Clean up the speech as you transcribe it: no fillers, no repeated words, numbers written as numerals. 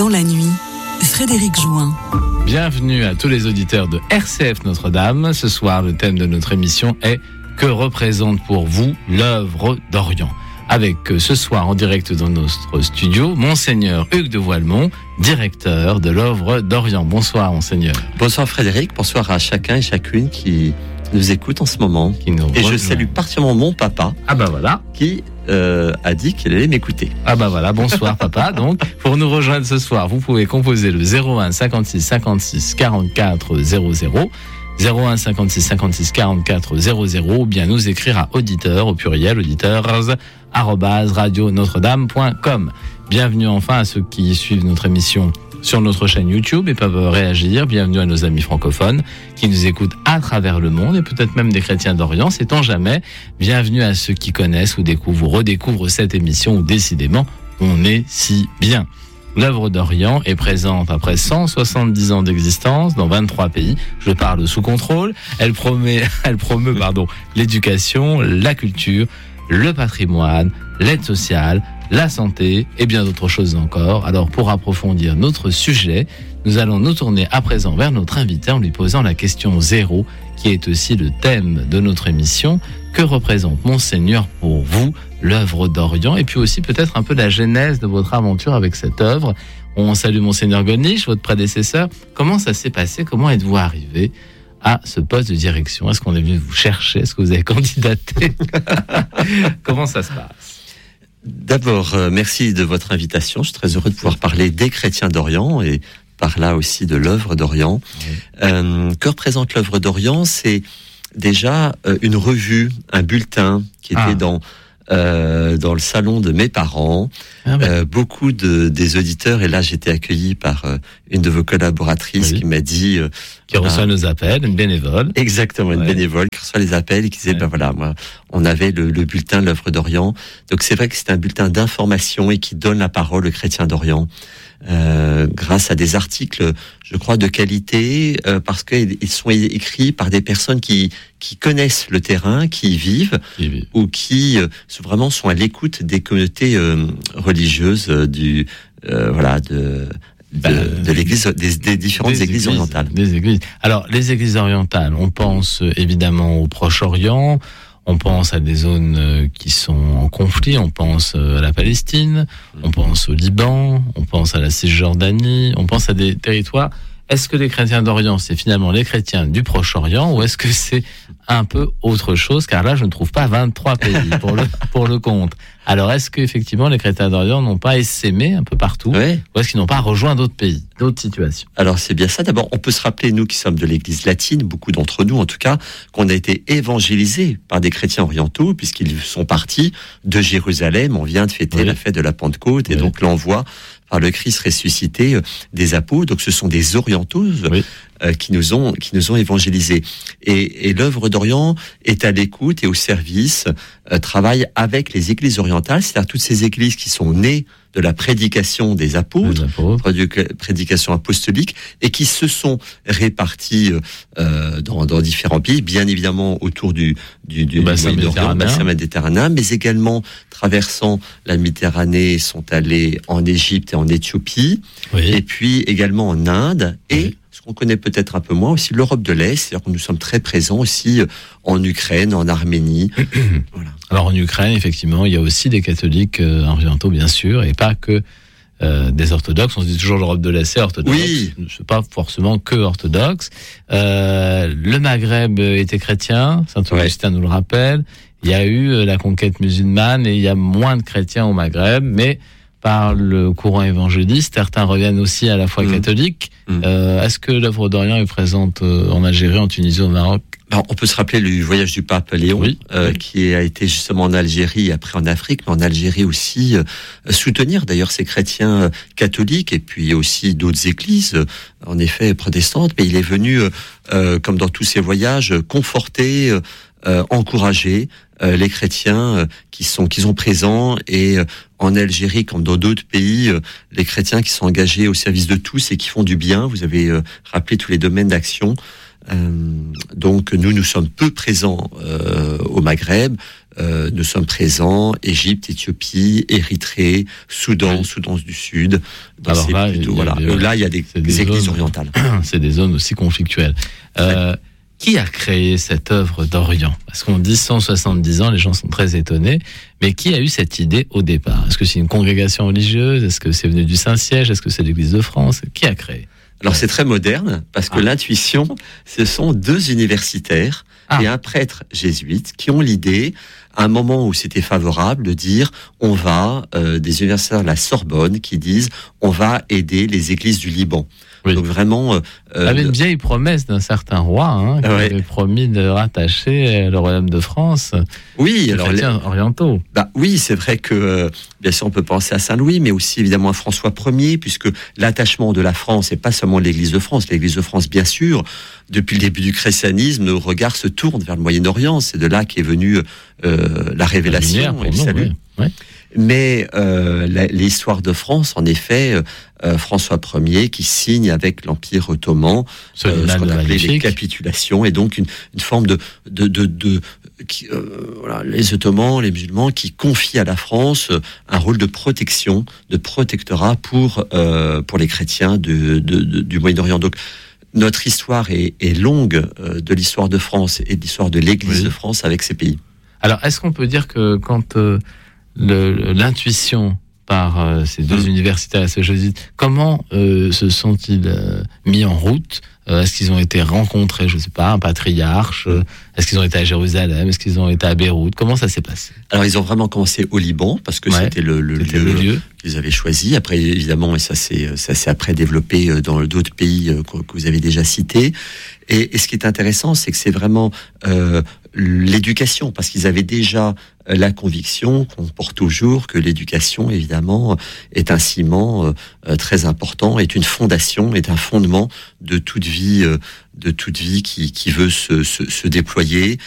dans la nuit, Frédéric Join. Bienvenue à tous les auditeurs de RCF Notre-Dame. Ce soir, le thème de notre émission est « Que représente pour vous l'œuvre d'Orient ?» Avec ce soir en direct dans notre studio, Monseigneur Hugues de Voilemont, directeur de l'œuvre d'Orient. Bonsoir Monseigneur. Bonsoir Frédéric, bonsoir à chacun et chacune qui nous écoute en ce moment. Et je salue particulièrement mon papa. Ah bah voilà. Qui a dit qu'il allait m'écouter. Ah bah voilà, bonsoir papa. Donc, pour nous rejoindre ce soir, vous pouvez composer le 01 56 56 44 00, 01 56 56 44 00, ou bien nous écrire à auditeurs, au pluriel, auditeurs, @radionotre-dame.com. Bienvenue enfin à ceux qui suivent notre émission sur notre chaîne YouTube et peuvent réagir. Bienvenue à nos amis francophones qui nous écoutent à travers le monde et peut-être même des chrétiens d'Orient, sait-on jamais. Bienvenue à ceux qui connaissent ou découvrent ou redécouvrent cette émission où décidément on est si bien. L'œuvre d'Orient est présente après 170 ans d'existence dans 23 pays. Je parle sous contrôle. Elle promeut l'éducation, la culture, le patrimoine, l'aide sociale, la santé et bien d'autres choses encore. Alors pour approfondir notre sujet, nous allons nous tourner à présent vers notre invité en lui posant la question 0 qui est aussi le thème de notre émission. Que représente Monseigneur pour vous l'œuvre d'Orient et puis aussi peut-être un peu la genèse de votre aventure avec cette œuvre. On salue Monseigneur Gollnisch, votre prédécesseur. Comment ça s'est passé? Comment êtes-vous arrivé à ce poste de direction? Est-ce qu'on est venu vous chercher? Est-ce que vous avez candidaté? Comment ça se passe? D'abord, merci de votre invitation. Je suis très heureux de pouvoir parler des chrétiens d'Orient et par là aussi de l'œuvre d'Orient. Oui. Que représente l'œuvre d'Orient? C'est déjà une revue, un bulletin qui était dans le salon de mes parents. Beaucoup des auditeurs, et là j'étais accueilli par une de vos collaboratrices qui m'a dit... qui reçoit nos appels, une bénévole. Exactement, une bénévole qui reçoit les appels et qui disait, moi, on avait le bulletin de l'œuvre d'Orient. Donc c'est vrai que c'est un bulletin d'information et qui donne la parole aux chrétiens d'Orient. Grâce à des articles, je crois, de qualité, parce qu'ils sont écrits par des personnes qui connaissent le terrain, qui y vivent, ou qui vraiment sont à l'écoute des communautés religieuses de l'église, des différentes églises orientales. Des églises. Alors, les églises orientales, on pense évidemment au Proche-Orient. On pense à des zones qui sont en conflit, on pense à la Palestine, on pense au Liban, on pense à la Cisjordanie, on pense à des territoires. Est-ce que les chrétiens d'Orient, c'est finalement les chrétiens du Proche-Orient ou est-ce que c'est un peu autre chose? Car là, je ne trouve pas 23 pays pour le compte. Alors, est-ce qu'effectivement, les chrétiens d'Orient n'ont pas essaimé un peu partout? Ou est-ce qu'ils n'ont pas rejoint d'autres pays, d'autres situations? Alors, c'est bien ça. D'abord, on peut se rappeler, nous qui sommes de l'église latine, beaucoup d'entre nous en tout cas, qu'on a été évangélisés par des chrétiens orientaux, puisqu'ils sont partis de Jérusalem. On vient de fêter la fête de la Pentecôte, et donc l'envoi par le Christ ressuscité des apôtres. Donc, ce sont des orientaux qui nous ont évangélisés. Et l'œuvre d'Orient est à l'écoute et au service, travaille avec les églises orientales, c'est-à-dire toutes ces églises qui sont nées de la prédication des apôtres, prédication apostolique, et qui se sont réparties dans différents pays, bien évidemment autour du bassin méditerranéen, mais également traversant la Méditerranée, sont allés en Égypte et en Éthiopie, et puis également en Inde, et ce qu'on connaît peut-être un peu moins aussi, l'Europe de l'Est, c'est-à-dire que nous sommes très présents aussi en Ukraine, en Arménie. Voilà. Alors en Ukraine, effectivement, il y a aussi des catholiques orientaux, bien sûr, et pas que des orthodoxes. On se dit toujours l'Europe de l'Est, c'est orthodoxe. C'est pas forcément que orthodoxe. Le Maghreb était chrétien, saint Augustin nous le rappelle. Il y a eu la conquête musulmane et il y a moins de chrétiens au Maghreb, mais par le courant évangéliste, certains reviennent aussi à la foi catholique. Est-ce que l'œuvre d'Orient est présente en Algérie, en Tunisie, au Maroc? On peut se rappeler le voyage du pape Léon, qui a été justement en Algérie et après en Afrique, mais en Algérie aussi, soutenir d'ailleurs ces chrétiens catholiques et puis aussi d'autres églises, en effet protestantes, mais il est venu, comme dans tous ces voyages, conforter, encourager les chrétiens qui sont présents, et en Algérie comme dans d'autres pays, les chrétiens qui sont engagés au service de tous et qui font du bien. Vous avez rappelé tous les domaines d'action. Donc nous sommes peu présents au Maghreb, nous sommes présents, Égypte, Éthiopie, Érythrée, Soudan, Soudan du Sud. Donc alors là, là, il y a des églises orientales. C'est des zones aussi conflictuelles. Qui a créé cette œuvre d'Orient? Parce qu'on dit 170 ans, les gens sont très étonnés. Mais qui a eu cette idée au départ? Est-ce que c'est une congrégation religieuse? Est-ce que c'est venu du Saint-Siège? Est-ce que c'est l'Église de France? Qui a créé? Alors c'est très moderne, parce que l'intuition, ce sont 2 universitaires et un prêtre jésuite qui ont l'idée, à un moment où c'était favorable, de dire on va, des universitaires de la Sorbonne qui disent on va aider les églises du Liban. Oui. Donc vraiment... avec une vieille promesse d'un certain roi qui avait promis de rattacher le royaume de France aux chrétiens orientaux. Oui, c'est vrai que, bien sûr, on peut penser à Saint-Louis, mais aussi évidemment à François Ier, puisque l'attachement de la France, et pas seulement l'Église de France, l'Église de France, bien sûr, depuis le début du christianisme, nos regards se tournent vers le Moyen-Orient. C'est de là qu'est venue la révélation et le salut. Oui. Mais l'histoire de France, en effet, François Ier qui signe avec l'Empire ottoman ce qu'on appelait les capitulations, et donc une forme les Ottomans, les musulmans, qui confient à la France un rôle de protection, de protectorat pour les chrétiens du Moyen-Orient. Donc notre histoire est longue de l'histoire de France et de l'histoire de l'Église de France avec ces pays. Alors, est-ce qu'on peut dire que quand l'intuition par ces 2 universitaires et ces jésuites, comment se sont-ils mis en route? Est-ce qu'ils ont été rencontrés, je ne sais pas, un patriarche? Est-ce qu'ils ont été à Jérusalem? Est-ce qu'ils ont été à Beyrouth? Comment ça s'est passé? Alors, ils ont vraiment commencé au Liban, parce que c'était le lieu qu'ils avaient choisi. Après, évidemment, et ça s'est après développé dans d'autres pays que vous avez déjà cités. Et ce qui est intéressant, c'est que c'est vraiment l'éducation, parce qu'ils avaient déjà la conviction qu'on porte toujours que l'éducation, évidemment, est un ciment très important, est une fondation, est un fondement de toute vie qui veut se déployer